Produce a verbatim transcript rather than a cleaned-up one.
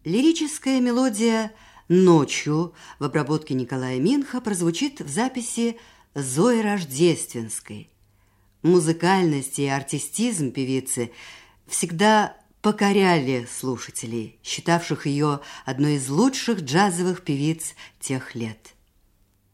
Лирическая мелодия «Ночью» в обработке Николая Минха прозвучит в записи Зои Рождественской. Музыкальность и артистизм певицы всегда покоряли слушателей, считавших ее одной из лучших джазовых певиц тех лет.